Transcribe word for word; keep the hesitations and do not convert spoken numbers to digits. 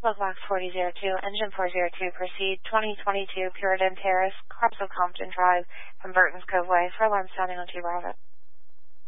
Logbox forty oh two, engine four oh two, proceed twenty twenty-two Puritan Terrace, Crops of Compton Drive, from Burton's Cove Way, for alarm sounding on two Bravo.